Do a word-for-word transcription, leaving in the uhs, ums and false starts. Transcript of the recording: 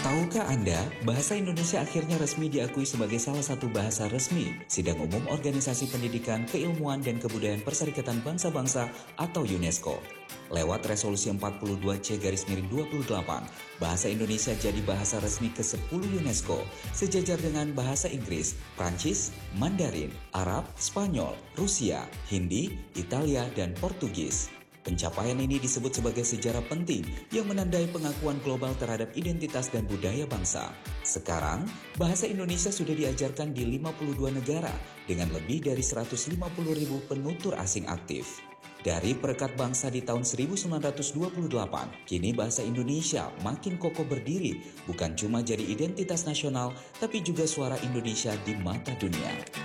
Tahukah Anda, bahasa Indonesia akhirnya resmi diakui sebagai salah satu bahasa resmi Sidang Umum Organisasi Pendidikan, Keilmuan, dan Kebudayaan Perserikatan Bangsa-Bangsa atau UNESCO. Lewat resolusi empat puluh dua C garis miring dua puluh delapan, bahasa Indonesia jadi bahasa resmi ke sepuluh UNESCO, sejajar dengan bahasa Inggris, Prancis, Mandarin, Arab, Spanyol, Rusia, Hindi, Italia, dan Portugis. Pencapaian ini disebut sebagai sejarah penting yang menandai pengakuan global terhadap identitas dan budaya bangsa. Sekarang, bahasa Indonesia sudah diajarkan di lima puluh dua negara dengan lebih dari seratus lima puluh ribu penutur asing aktif. Dari Perekat Bangsa di tahun seribu sembilan ratus dua puluh delapan, kini bahasa Indonesia makin kokoh berdiri, bukan cuma jadi identitas nasional, tapi juga suara Indonesia di mata dunia.